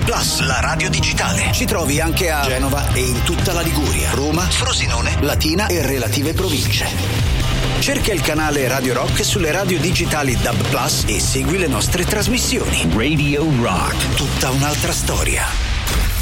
Plus, la radio digitale. Ci trovi anche a Genova e in tutta la Liguria, Roma, Frosinone, Latina e relative province. Cerca il canale Radio Rock sulle radio digitali DAB Plus e segui le nostre trasmissioni. Radio Rock, tutta un'altra storia.